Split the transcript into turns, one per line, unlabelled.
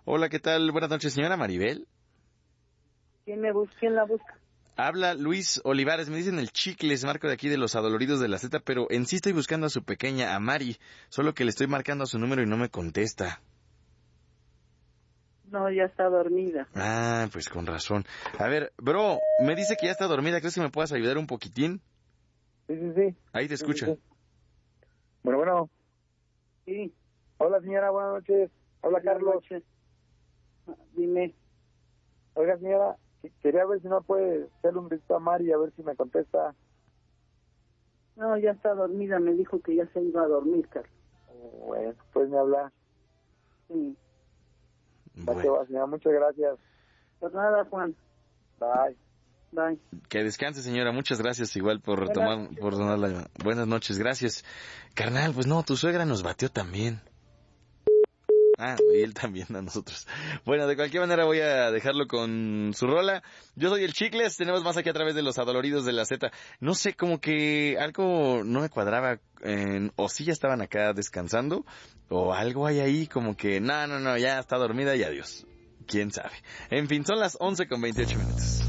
Hola, ¿qué tal? Buenas noches, señora Maribel.
¿Quién la busca?
Habla Luis Olivares, me dicen el Chicles, marco de aquí de los Adoloridos de la Z, pero en sí estoy buscando a su pequeña, a Mari, solo que le estoy marcando a su número y no me contesta.
No, ya está dormida.
Ah, pues con razón. A ver, bro, me dice que ya está dormida, ¿crees que me puedas ayudar un poquitín?
Sí.
Ahí te escucha.
Sí. Bueno.
Sí.
Hola, señora, buenas noches. Hola, Carlos.
Noches. Dime.
Oiga, señora, quería ver si no puede hacerle un grito a Mari a ver si me contesta.
No, ya está dormida, me dijo que ya se iba a dormir, Carlos.
Bueno, pues me habla.
Sí.
Bueno. Señora, muchas gracias.
Pues nada, Juan.
Bye.
Bye.
Que descanse, señora. Muchas gracias igual por donar la llamada. Buenas noches, gracias. Carnal, pues no, tu suegra nos batió también. Ah, y él también a nosotros. Bueno, de cualquier manera voy a dejarlo con su rola. Yo soy el Chicles, tenemos más aquí a través de los Adoloridos de la Z. No sé, como que algo no me cuadraba, o sí ya estaban acá descansando, o algo hay ahí como que, no, ya está dormida y adiós. ¿Quién sabe? En fin, son las 11:28.